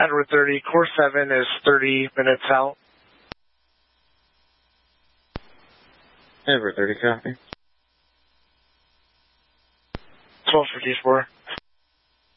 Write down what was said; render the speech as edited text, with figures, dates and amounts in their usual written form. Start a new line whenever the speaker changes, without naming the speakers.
Edward 30, Core 7 is 30 minutes out.
Edward 30, copy.
1254.